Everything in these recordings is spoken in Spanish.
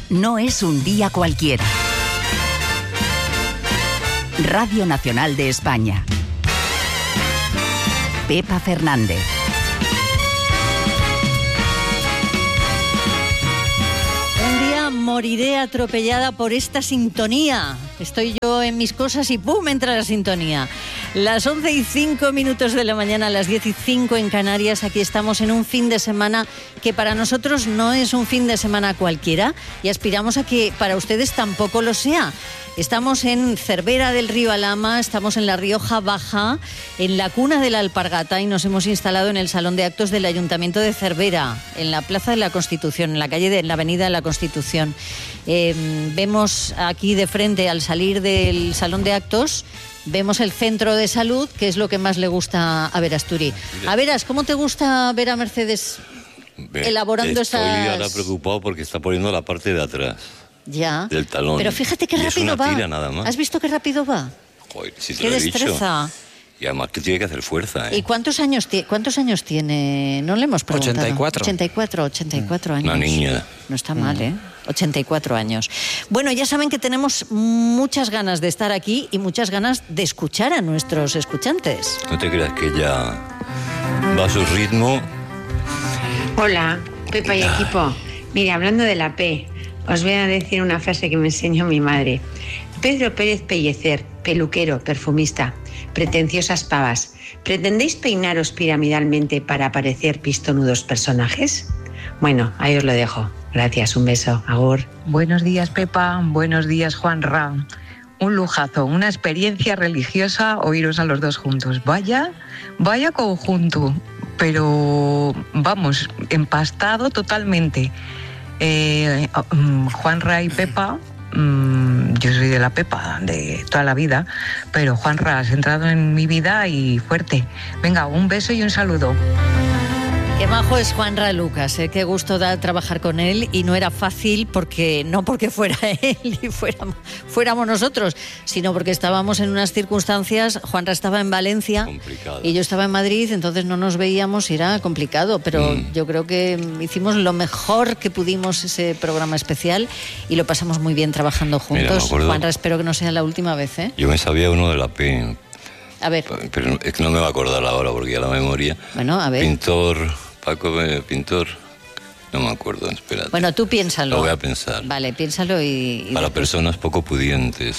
no es un día cualquiera. Radio Nacional de España. Pepa Fernández. Un día moriré atropellada por esta sintonía. Estoy yo en mis cosas y ¡pum! Entra la sintonía. Las 11:05 de la mañana, las 10:05 en Canarias. Aquí estamos en un fin de semana que para nosotros no es un fin de semana cualquiera y aspiramos a que para ustedes tampoco lo sea. Estamos en Cervera del Río Alhama, estamos en la Rioja Baja, en la cuna de la alpargata, y nos hemos instalado en el Salón de Actos del Ayuntamiento de Cervera, en la Plaza de la Constitución, en la Avenida de la Constitución. Vemos aquí de frente, al salir del Salón de Actos, vemos el centro de salud, que es lo que más le gusta a Vera Asturi. A Veras, ¿cómo te gusta ver a Mercedes elaborando esas...? Estoy ahora preocupado porque está poniendo la parte de atrás. Ya. Del talón. Pero fíjate qué rápido va. Tira nada más. ¿Has visto qué rápido va? Joder, si te qué lo he destreza. Dicho. Y además que tiene que hacer fuerza, ¿eh? ¿Y cuántos años tiene? No le hemos preguntado. 84 años. Una niña. No está mal, ¿eh? 84 años. Bueno, ya saben que tenemos muchas ganas de estar aquí y muchas ganas de escuchar a nuestros escuchantes. No te creas que ella va a su ritmo. Hola, Pepa y equipo. Mire, hablando de la P, os voy a decir una frase que me enseñó mi madre. Pedro Pérez Pellecer, peluquero, perfumista, pretenciosas pavas. ¿Pretendéis peinaros piramidalmente para parecer pistonudos personajes? Bueno, ahí os lo dejo. Gracias, un beso. Agur. Buenos días, Pepa. Buenos días, Juanra. Un lujazo, una experiencia religiosa oíros a los dos juntos. Vaya conjunto. Pero, vamos, empastado totalmente. Juanra y Pepa, yo soy de la Pepa de toda la vida, pero Juanra, has entrado en mi vida y fuerte. Venga, un beso y un saludo. Qué majo es Juanra Lucas, qué gusto da trabajar con él, y no era fácil no porque fuera él y fuéramos nosotros, sino porque estábamos en unas circunstancias. Juanra estaba en Valencia complicado. Y yo estaba en Madrid, entonces no nos veíamos y era complicado, pero yo creo que hicimos lo mejor que pudimos ese programa especial y lo pasamos muy bien trabajando juntos. Mira, Juanra, espero que no sea la última vez, ¿eh? Yo me sabía uno de la P. A ver. Pero es que no me va a acordar ahora porque ya la memoria. Bueno, a ver. Pintor, no me acuerdo, espérate. Bueno, tú piénsalo. Lo voy a pensar. Vale, piénsalo y para después... personas poco pudientes.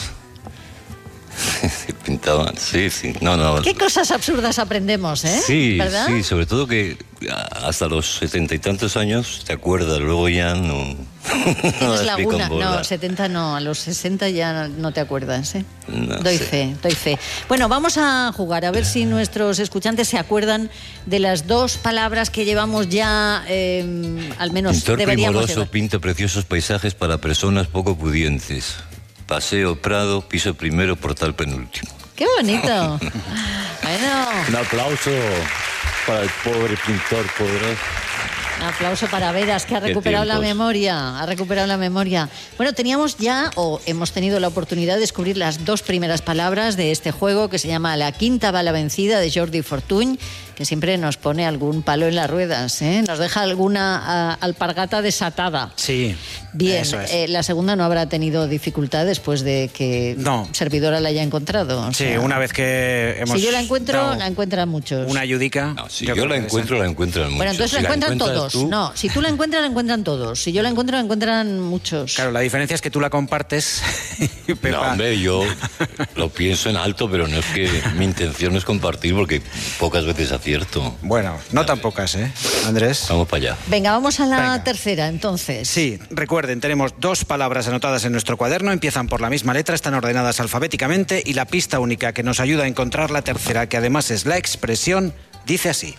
Pintaban, sí, no. Qué cosas absurdas aprendemos, ¿eh? Sí, ¿verdad? Sí, sobre todo que hasta los 70 y tantos años te acuerdas, luego ya no. Tienes laguna, no, 70 no, a los 60 ya no te acuerdas, ¿eh? No doy sé. fe. Bueno, vamos a jugar, a ver si nuestros escuchantes se acuerdan de las dos palabras que llevamos ya, al menos Pintor deberíamos primoroso llevar. pinta preciosos paisajes para personas poco pudientes. Paseo Prado, piso primero, portal penúltimo. ¡Qué bonito! Bueno. Un aplauso para el pobre pintor poderoso. Un aplauso para Veras, que ha recuperado la memoria. Bueno, teníamos ya, o hemos tenido la oportunidad de descubrir las dos primeras palabras de este juego, que se llama La quinta bala vencida, de Jordi Fortuny, que siempre nos pone algún palo en las ruedas, ¿eh? Nos deja alguna alpargata desatada. Sí. Bien, eso es. la segunda no habrá tenido dificultad después de que Servidora la haya encontrado. Sí, una vez que hemos... Si yo la encuentro, la encuentran muchos. Una ayudica. No, si yo la encuentro, la encuentran muchos. Bueno, entonces si la encuentran todos. Tú... No, si tú la encuentras, la encuentran todos. Si yo la encuentro, la encuentran muchos. Claro, la diferencia es que tú la compartes. No, hombre, yo lo pienso en alto, pero no es que mi intención es compartir, porque pocas veces acierto. Bueno, no tan pocas, ¿eh, Andrés? Vamos para allá. Venga, vamos a la tercera, entonces. Sí, recuerden, tenemos dos palabras anotadas en nuestro cuaderno, empiezan por la misma letra, están ordenadas alfabéticamente, y la pista única que nos ayuda a encontrar la tercera, que además es la expresión, dice así.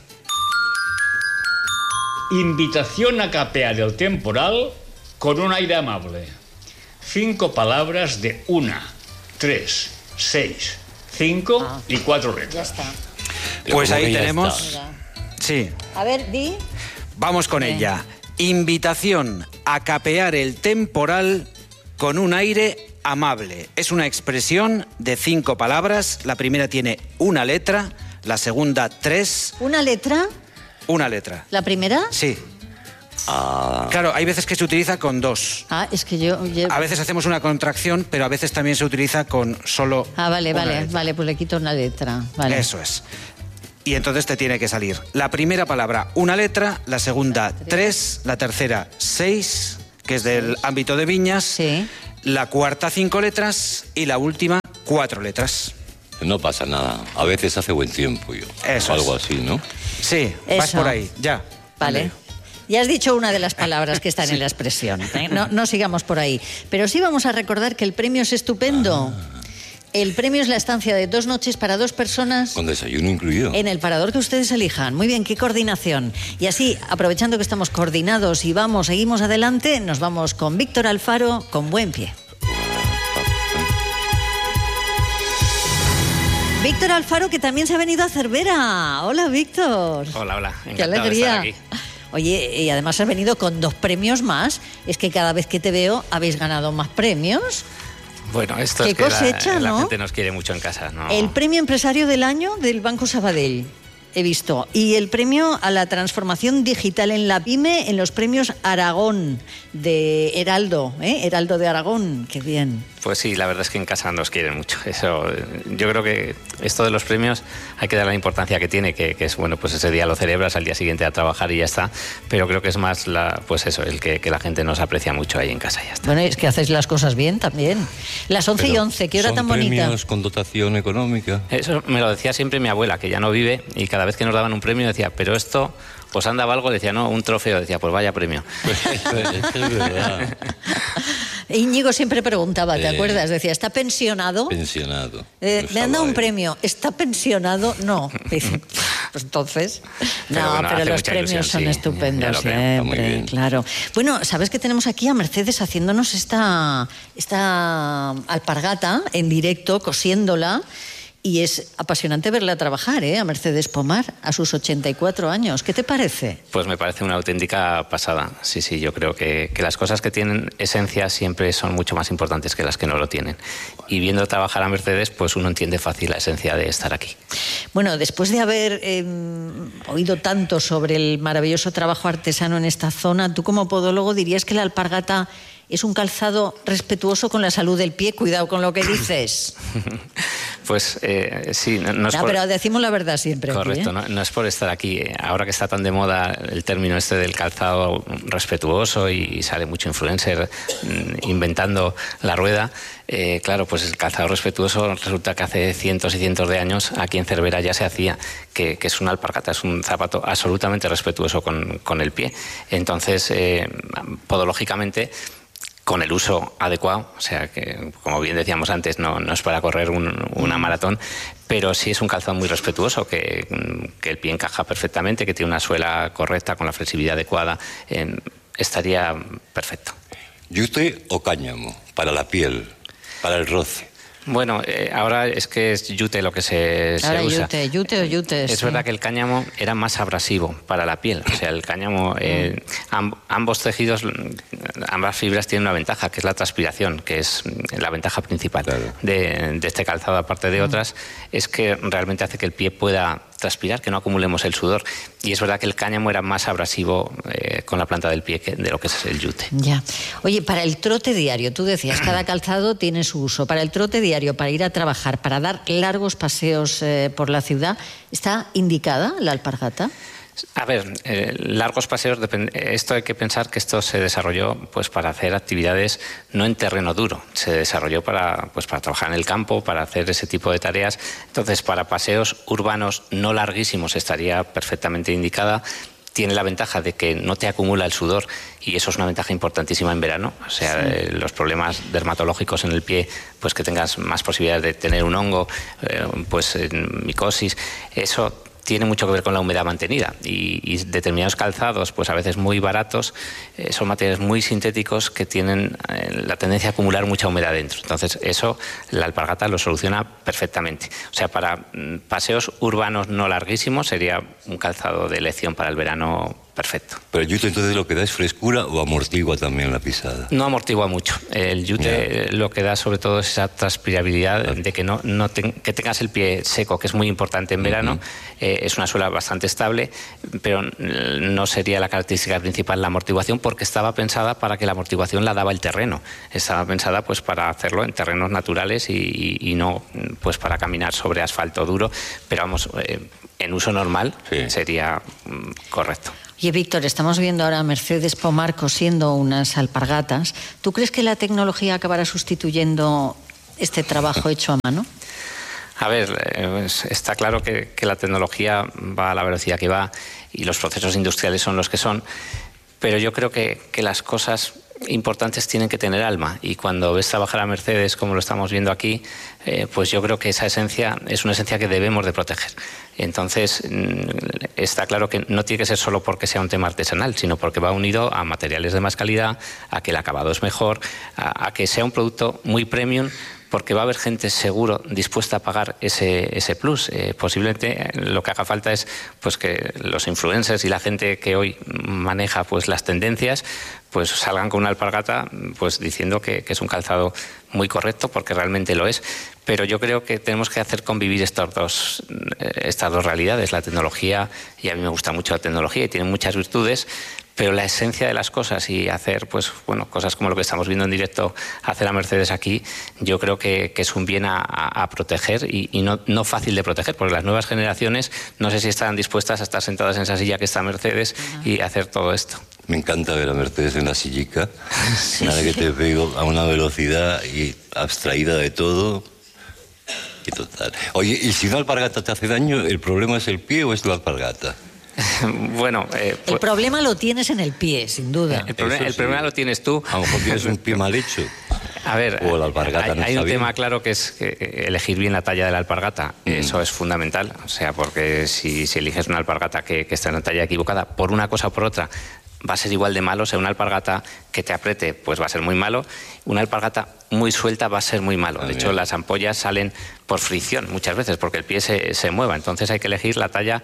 Invitación a capear el temporal con un aire amable. 5 palabras de 1, 3, 6, 5 y 4 letras. Ya está. Pues ahí tenemos... Sí. A ver, di. Vamos con ella. Invitación a capear el temporal con un aire amable. Es una expresión de 5 palabras. La primera tiene una letra, la segunda 3. ¿Una letra? Una letra. ¿La primera? Sí. Claro, hay veces que se utiliza con 2. Es que yo... A veces hacemos una contracción, pero a veces también se utiliza con solo vale, una letra. Vale, pues le quito una letra. Vale. Eso es. Y entonces te tiene que salir la primera palabra, una letra, la segunda, 3, la tercera, 6, que es del ámbito de viñas, Sí. la cuarta, 5 letras y la última, 4 letras. No pasa nada. A veces hace buen tiempo, Eso algo es. así, ¿no? Sí, vas Eso. por ahí, ya. Vale. André. Ya has dicho una de las palabras que están en la expresión. No sigamos por ahí. Pero sí vamos a recordar que el premio es estupendo. El premio es la estancia de 2 noches para 2 personas Con desayuno incluido. en el parador que ustedes elijan. Muy bien, qué coordinación. Y así, aprovechando que estamos coordinados y seguimos adelante, nos vamos con Víctor Alfaro con Buen Pie. Víctor Alfaro, que también se ha venido a Cervera. Hola, Víctor. Hola, Qué encantado de alegría. estar aquí. Oye, y además has venido con 2 premios más. Es que cada vez que te veo habéis ganado más premios. Bueno, esto Qué es que cosecha, la ¿no? gente nos quiere mucho en casa, ¿no? El premio empresario del año del Banco Sabadell, he visto. Y el premio a la transformación digital en la PYME en los premios Aragón de Heraldo, Heraldo de Aragón. Qué bien. Pues sí, la verdad es que en casa nos quieren mucho. Eso, yo creo que esto de los premios hay que dar la importancia que tiene, que es, bueno, pues ese día lo celebras, al día siguiente a trabajar y ya está. Pero creo que es más, pues eso, el que la gente nos aprecia mucho ahí en casa y ya está. Bueno, es que hacéis las cosas bien también. Las 11 y Pero 11, qué hora tan bonita. ¿Son premios con dotación económica? Eso me lo decía siempre mi abuela, que ya no vive, y cada vez que nos daban un premio decía, pero esto, ¿os han dado algo? Decía, no, un trofeo. Decía, pues vaya premio. Es verdad. Íñigo siempre preguntaba, ¿te acuerdas? Decía, ¿está pensionado? Pensionado. Le han dado un premio. ¿Está pensionado? No. Dice, pues entonces... Pero No, bueno, pero hace los mucha premios ilusión, son sí. estupendos Ya lo creo. Está muy siempre, bien. claro. Bueno, ¿sabes que tenemos aquí a Mercedes haciéndonos esta alpargata en directo, cosiéndola? Y es apasionante verla trabajar, a Mercedes Pomar, a sus 84 años. ¿Qué te parece? Pues me parece una auténtica pasada. Sí, yo creo que las cosas que tienen esencia siempre son mucho más importantes que las que no lo tienen. Y viendo trabajar a Mercedes, pues uno entiende fácil la esencia de estar aquí. Bueno, después de haber oído tanto sobre el maravilloso trabajo artesano en esta zona, tú como podólogo dirías que la alpargata es un calzado respetuoso con la salud del pie. Cuidado con lo que dices. Pues sí, no es por... Pero decimos la verdad siempre. Correcto, aquí, no es por estar aquí. Ahora que está tan de moda el término este del calzado respetuoso y sale mucho influencer inventando la rueda, claro, pues el calzado respetuoso resulta que hace cientos y cientos de años aquí en Cervera ya se hacía, que es una alpargata, es un zapato absolutamente respetuoso con el pie. Entonces, podológicamente, con el uso adecuado, o sea que, como bien decíamos antes, no es para correr una maratón, pero sí es un calzado muy respetuoso, que el pie encaja perfectamente, que tiene una suela correcta, con la flexibilidad adecuada, estaría perfecto. ¿Yute o cáñamo? Para la piel, para el roce. Bueno, ahora es que es yute lo que se usa. Yute o yute. Es verdad que el cáñamo era más abrasivo para la piel. O sea, el cáñamo, ambos tejidos, ambas fibras tienen una ventaja, que es la transpiración, que es la ventaja principal de este calzado, aparte de otras, es que realmente hace que el pie pueda transpirar, que no acumulemos el sudor. Y es verdad que el cáñamo era más abrasivo con la planta del pie que de lo que es el yute. Ya. Oye, para el trote diario, tú decías, cada calzado tiene su uso. Para el trote diario, para ir a trabajar, para dar largos paseos por la ciudad, ¿está indicada la alpargata? A ver, largos paseos, esto hay que pensar que esto se desarrolló pues para hacer actividades no en terreno duro, se desarrolló para trabajar en el campo, para hacer ese tipo de tareas. Entonces, para paseos urbanos no larguísimos estaría perfectamente indicada. Tiene la ventaja de que no te acumula el sudor y eso es una ventaja importantísima en verano. O sea, los problemas dermatológicos en el pie, pues que tengas más posibilidades de tener un hongo, micosis, eso tiene mucho que ver con la humedad mantenida y determinados calzados, pues a veces muy baratos, son materiales muy sintéticos que tienen la tendencia a acumular mucha humedad dentro. Entonces eso la alpargata lo soluciona perfectamente. O sea, para paseos urbanos no larguísimos sería un calzado de elección para el verano perfecto. Pero el yute entonces lo que da es frescura o amortigua también la pisada. No amortigua mucho. El yute lo que da sobre todo es esa transpirabilidad de que que tengas el pie seco, que es muy importante en verano. Es una suela bastante estable, pero no sería la característica principal la amortiguación, porque estaba pensada para que la amortiguación la daba el terreno. Estaba pensada pues para hacerlo en terrenos naturales y no pues para caminar sobre asfalto duro, pero vamos, en uso normal sería correcto. Oye, Víctor, estamos viendo ahora a Mercedes Pomar cosiendo unas alpargatas. ¿Tú crees que la tecnología acabará sustituyendo este trabajo hecho a mano? A ver, está claro que la tecnología va a la velocidad que va y los procesos industriales son los que son, pero yo creo que las cosas importantes tienen que tener alma, y cuando ves trabajar a Mercedes como lo estamos viendo aquí, pues yo creo que esa esencia es una esencia que debemos de proteger. Entonces está claro que no tiene que ser solo porque sea un tema artesanal, sino porque va unido a materiales de más calidad, a que el acabado es mejor, a que sea un producto muy premium, porque va a haber gente seguro dispuesta a pagar ese plus. Posiblemente lo que haga falta es pues que los influencers y la gente que hoy maneja pues las tendencias pues salgan con una alpargata pues diciendo que es un calzado muy correcto, porque realmente lo es. Pero yo creo que tenemos que hacer convivir estas dos realidades. La tecnología, y a mí me gusta mucho la tecnología y tiene muchas virtudes, pero la esencia de las cosas y hacer pues bueno cosas como lo que estamos viendo en directo hacer a Mercedes aquí, yo creo que es un bien a proteger y no fácil de proteger, porque las nuevas generaciones no sé si estarán dispuestas a estar sentadas en esa silla que está Mercedes y hacer todo esto. Me encanta ver a Mercedes en la sillica, nada que te pego a una velocidad y abstraída de todo. Y total. Oye, ¿y si una alpargata te hace daño, el problema es el pie o es la alpargata? Bueno, el problema lo tienes en el pie, sin duda. El problema lo tienes tú. A lo mejor tienes un pie mal hecho. A ver, o la alpargata hay un tema claro, que es que elegir bien la talla de la alpargata. Eso es fundamental. O sea, porque si eliges una alpargata que está en la talla equivocada, por una cosa o por otra, va a ser igual de malo. O sea, una alpargata que te apriete, pues va a ser muy malo. Una alpargata muy suelta va a ser muy malo. De hecho, las ampollas salen por fricción muchas veces, porque el pie se mueva. Entonces hay que elegir la talla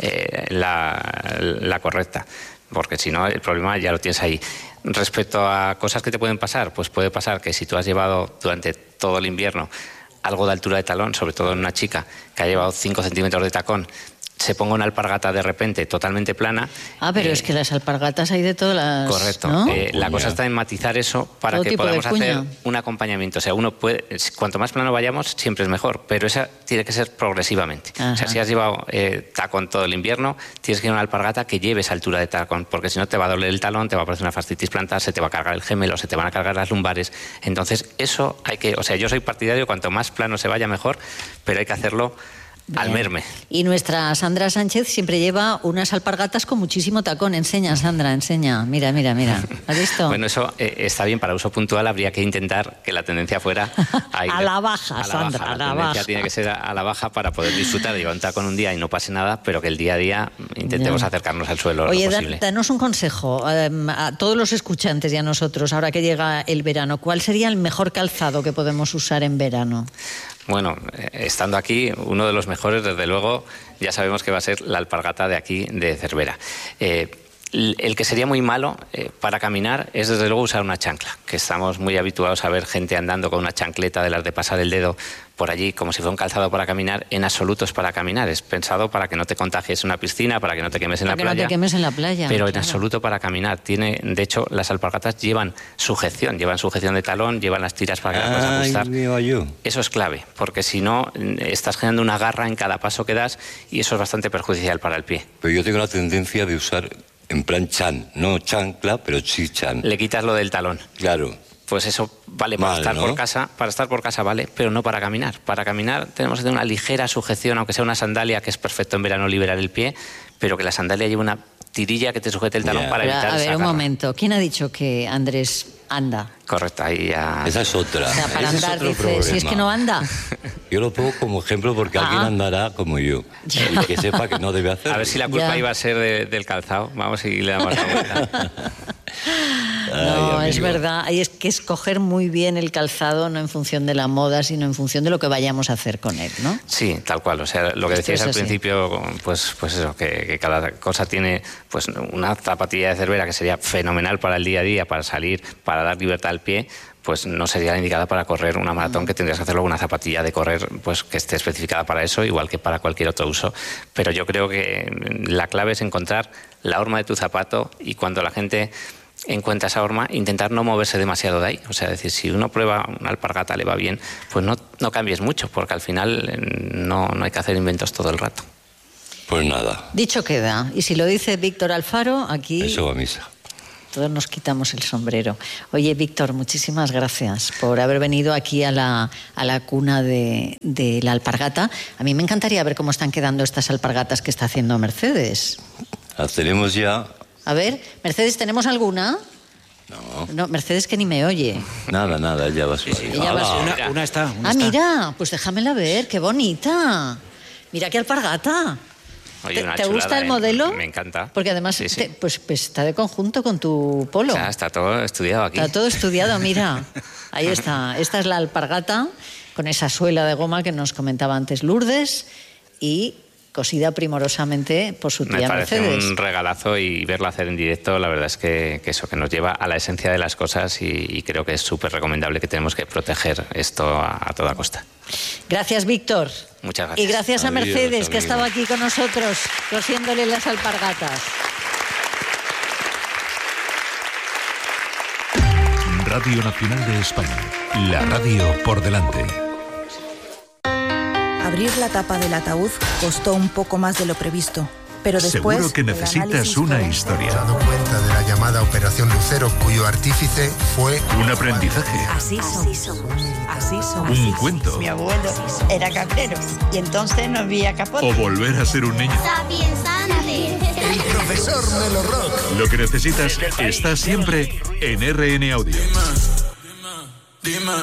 la correcta, porque si no, el problema ya lo tienes ahí. Respecto a cosas que te pueden pasar, pues puede pasar que si tú has llevado durante todo el invierno algo de altura de talón, sobre todo en una chica que ha llevado 5 centímetros de tacón, se ponga una alpargata de repente totalmente plana. Pero es que las alpargatas hay de todas las... Correcto. ¿No? La cosa está en matizar eso para que podamos hacer un acompañamiento. O sea, uno puede, cuanto más plano vayamos, siempre es mejor, pero esa tiene que ser progresivamente. Ajá. O sea, si has llevado tacón todo el invierno, tienes que ir a una alpargata que lleve esa altura de tacón, porque si no te va a doler el talón, te va a aparecer una fascitis plantar, se te va a cargar el gemelo, se te van a cargar las lumbares. Entonces, eso hay que... O sea, yo soy partidario, cuanto más plano se vaya, mejor, pero hay que hacerlo al merme. Y nuestra Sandra Sánchez siempre lleva unas alpargatas con muchísimo tacón. Enseña, Sandra, enseña. Mira. ¿Has visto? Bueno, eso está bien para uso puntual. Habría que intentar que la tendencia fuera a la baja, Sandra, a la baja. Tiene que ser a la baja para poder disfrutar de llevar un tacón un día y no pase nada, pero que el día a día intentemos acercarnos al suelo. Oye, lo posible. Danos un consejo a todos los escuchantes y a nosotros, ahora que llega el verano. ¿Cuál sería el mejor calzado que podemos usar en verano? Bueno, estando aquí, uno de los mejores, desde luego, ya sabemos que va a ser la alpargata de aquí, de Cervera. El que sería muy malo para caminar es, desde luego, usar una chancla, que estamos muy habituados a ver gente andando con una chancleta de las de pasar el dedo por allí, como si fuera un calzado para caminar. En absoluto es para caminar, es pensado para que no te contagies en una piscina, para que no te quemes en la playa. Para que no te quemes en la playa. Pero en absoluto para caminar. De hecho, las alpargatas llevan sujeción de talón, llevan las tiras para que las puedas ajustar. Eso es clave, porque si no, estás generando una garra en cada paso que das y eso es bastante perjudicial para el pie. Pero yo tengo la tendencia de usar en plan chan, no chancla, pero sí chan. Le quitas lo del talón. Claro. Pues eso vale para estar por casa. Para estar por casa vale, pero no para caminar. Para caminar tenemos que tener una ligera sujeción, aunque sea una sandalia, que es perfecto en verano liberar el pie, pero que la sandalia lleve una tirilla que te sujete el talón para evitar esa garra. A ver, un momento. ¿Quién ha dicho que Andrés anda? Correcto, ahí ya... Esa es otra. O sea, para andar, dice, si es que no anda. Yo lo pongo como ejemplo porque alguien andará como yo. Y que sepa que no debe hacerlo. A ver si la culpa iba a ser del calzado. Vamos y le damos la vuelta. No, Ay, es amigo. verdad. Hay que escoger muy bien el calzado, no en función de la moda, sino en función de lo que vayamos a hacer con él, ¿no? Sí, tal cual. O sea, lo que Esto decías es al así. principio, pues eso, que cada cosa tiene pues una zapatilla de Cervera que sería fenomenal para el día a día, para salir, para dar libertad al pie, pues no sería la indicada para correr una maratón, que tendrías que hacerlo con una zapatilla de correr pues que esté especificada para eso, igual que para cualquier otro uso. Pero yo creo que la clave es encontrar la horma de tu zapato, y cuando la gente encuentra esa horma, intentar no moverse demasiado de ahí. O sea, decir, si uno prueba una alpargata, le va bien, pues no cambies mucho, porque al final no hay que hacer inventos todo el rato. Pues nada, Dicho queda. Y si lo dice Víctor Alfaro, aquí eso va a misa. todos nos quitamos el sombrero. Oye, Víctor, muchísimas gracias por haber venido aquí a la cuna de la alpargata. A mí me encantaría ver cómo están quedando estas alpargatas que está haciendo Mercedes. Las tenemos ya. A ver, Mercedes, ¿tenemos alguna? No, Mercedes que ni me oye. Nada, ya va a subir. Ella va a subir. Una está. Mira, pues déjamela ver, qué bonita. Mira qué alpargata. Oye, una ¿Te chulada, gusta el modelo? Me encanta. Porque además Sí, sí. pues está de conjunto con tu polo. O sea, está todo estudiado aquí. Está todo estudiado, mira. Ahí está. Esta es la alpargata con esa suela de goma que nos comentaba antes Lourdes y cosida primorosamente por su Me tía parece Mercedes. un regalazo, y verlo hacer en directo, la verdad es que eso, que nos lleva a la esencia de las cosas, y creo que es súper recomendable, que tenemos que proteger esto a toda costa. Gracias, Víctor. Muchas gracias. Y gracias a Adiós, Mercedes, que ha amigo. estado aquí con nosotros, cosiéndole las alpargatas. Radio Nacional de España. La radio por delante. Abrir la tapa del ataúd costó un poco más de lo previsto, pero después... Seguro que el necesitas análisis una forense- historia. dado cuenta de la llamada Operación Lucero, cuyo artífice fue... Un aprendizaje. Así somos. Así somos. Un cuento. Mi abuelo era cabrero y entonces no había capote. O volver a ser un niño. El profesor Melo Rock. Lo que necesitas está siempre en RN Audio. Dime,